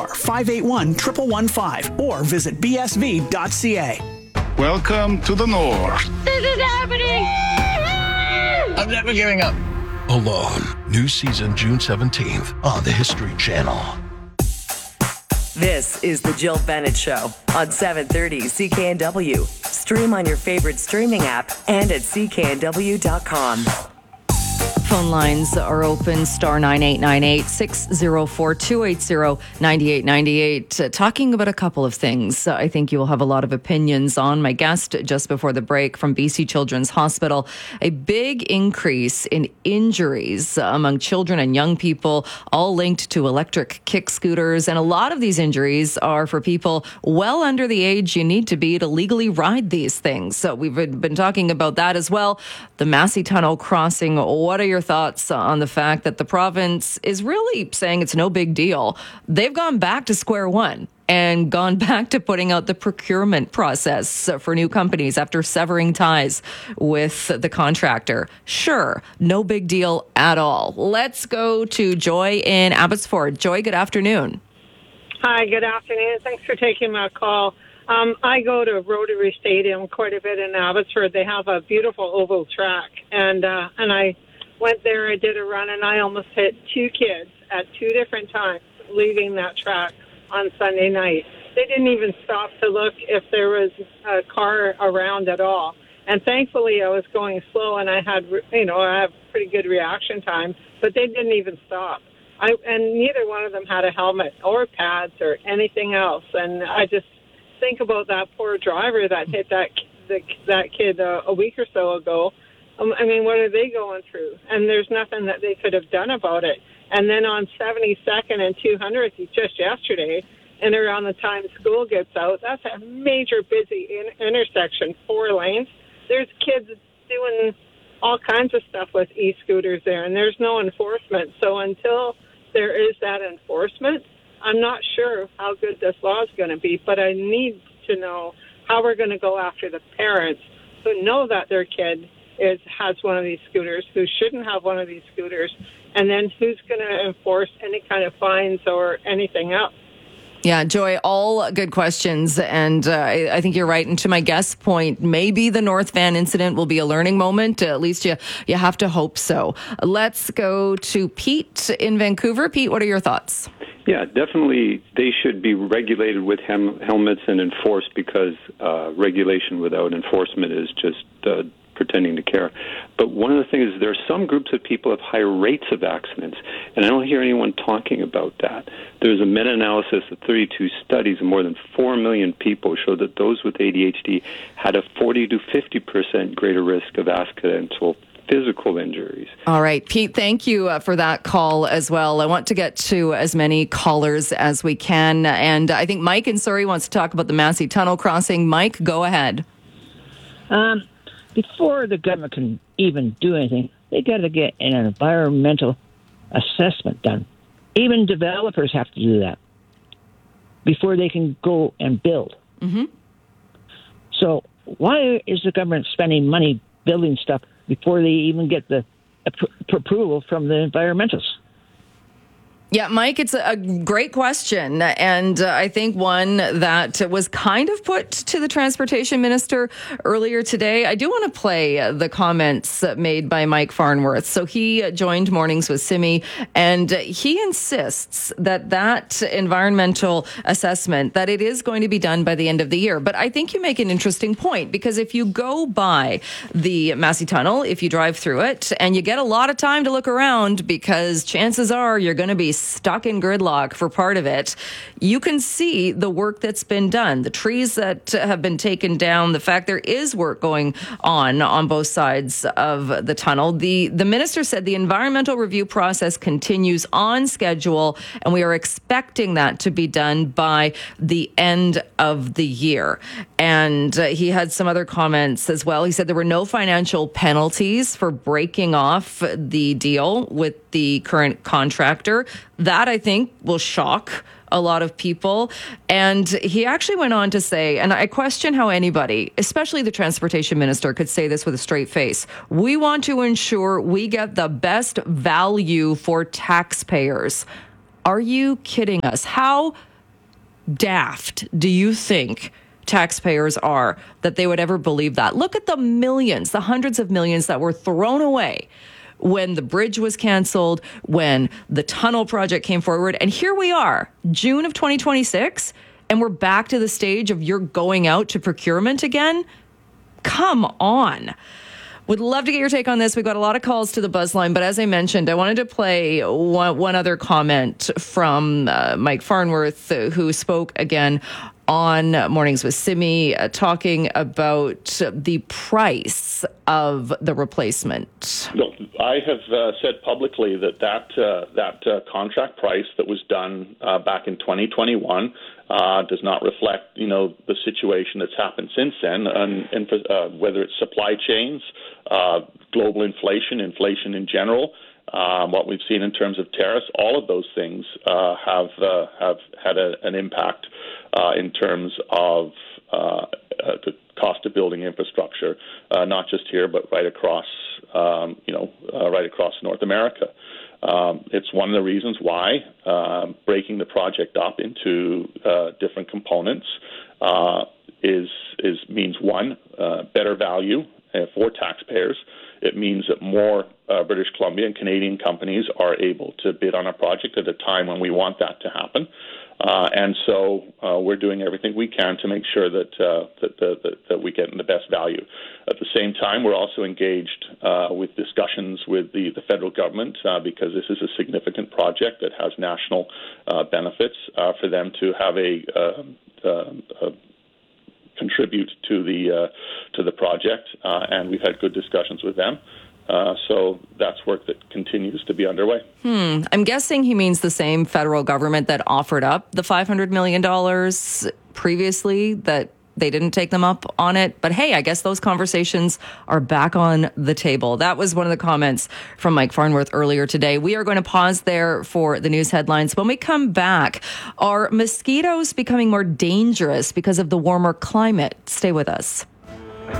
581-1115 or visit bsv.ca. Welcome to the North. This is happening! I'm never giving up. Alone. New season June 17th on the History Channel. This is the Jill Bennett Show on 730 CKNW. Stream on your favorite streaming app and at cknw.com. Phone lines are open, star 9898 604 280 9898. Talking about a couple of things. I think you will have a lot of opinions on. My guest just before the break from BC Children's Hospital, a big increase in injuries among children and young people, all linked to electric kick scooters. And a lot of these injuries are for people well under the age you need to be to legally ride these things. So we've been talking about that as well. The Massey Tunnel crossing. What are your thoughts on the fact that the province is really saying it's no big deal? They've gone back to square one and gone back to putting out the procurement process for new companies after severing ties with the contractor. Sure, no big deal at all. Let's go to Joy in Abbotsford. Joy, good afternoon. Hi, good afternoon. Thanks for taking my call. I go to Rotary Stadium quite a bit in Abbotsford. They have a beautiful oval track, and I went there, I did a run, and I almost hit two kids at two different times leaving that track on Sunday night. They didn't even stop to look if there was a car around at all. And thankfully, I was going slow, and I have pretty good reaction time, but they didn't even stop. And neither one of them had a helmet or pads or anything else. And I just think about that poor driver that hit that kid a week or so ago. I mean, what are they going through? And there's nothing that they could have done about it. And then on 72nd and 200th, just yesterday, and around the time school gets out, that's a major busy intersection, 4 lanes. There's kids doing all kinds of stuff with e-scooters there, and there's no enforcement. So until there is that enforcement, I'm not sure how good this law is going to be, but I need to know how we're going to go after the parents who know that their kid has one of these scooters, who shouldn't have one of these scooters, and then who's going to enforce any kind of fines or anything else. Yeah, Joy, all good questions. And I think you're right. And to my guest's point, maybe the North Van incident will be a learning moment. At least you have to hope so. Let's go to Pete in Vancouver. Pete, what are your thoughts? Yeah, definitely they should be regulated with helmets and enforced, because regulation without enforcement is just pretending to care. But one of the things is there are some groups of people have higher rates of accidents, and I don't hear anyone talking about that. There's a meta-analysis of 32 studies, and more than 4 million people showed that those with ADHD had a 40 to 50% greater risk of accidental physical injuries. All right, Pete, thank you for that call as well. I want to get to as many callers as we can, and I think Mike in Surrey wants to talk about the Massey Tunnel crossing. Mike, go ahead. Before the government can even do anything, they got to get an environmental assessment done. Even developers have to do that before they can go and build. Mm-hmm. So why is the government spending money building stuff before they even get the approval from the environmentalists? Yeah, Mike, it's a great question, and I think one that was kind of put to the transportation minister earlier today. I do want to play the comments made by Mike Farnworth. So he joined Mornings with Simi, and he insists that environmental assessment, that it is going to be done by the end of the year. But I think you make an interesting point, because if you go by the Massey Tunnel, if you drive through it, and you get a lot of time to look around, because chances are you're going to be stuck in gridlock for part of it, you can see the work that's been done, the trees that have been taken down, the fact there is work going on both sides of the tunnel. The minister said the environmental review process continues on schedule, and we are expecting that to be done by the end of the year. And he had some other comments as well. He said there were no financial penalties for breaking off the deal with the current contractor. That, I think, will shock a lot of people. And he actually went on to say, and I question how anybody, especially the transportation minister, could say this with a straight face. We want to ensure we get the best value for taxpayers. Are you kidding us? How daft do you think taxpayers are that they would ever believe that? Look at the millions, the hundreds of millions that were thrown away when the bridge was canceled, when the tunnel project came forward. And here we are, June of 2026, and we're back to the stage of you're going out to procurement again? Come on. Would love to get your take on this. We've got a lot of calls to the Buzzline, but as I mentioned, I wanted to play one other comment from Mike Farnworth, who spoke again on Mornings with Simi, talking about the price of the replacement. Look, I have said publicly that contract price that was done back in 2021 does not reflect, the situation that's happened since then, and whether it's supply chains, global inflation in general, what we've seen in terms of tariffs, all of those things have had an impact in terms of the cost of building infrastructure, not just here but right across North America. It's one of the reasons why breaking the project up into different components means one, better value for taxpayers. It means that more British Columbia and Canadian companies are able to bid on a project at a time when we want that to happen. And so we're doing everything we can to make sure that we get the best value. At the same time, we're also engaged with discussions with the federal government because this is a significant project that has national benefits for them to have contribute to the project, and we've had good discussions with them. So that's work that continues to be underway. I'm guessing he means the same federal government that offered up the $500 million previously, that they didn't take them up on it. But hey, I guess those conversations are back on the table. That was one of the comments from Mike Farnworth earlier today. We are going to pause there for the news headlines. When we come back, are mosquitoes becoming more dangerous because of the warmer climate? Stay with us.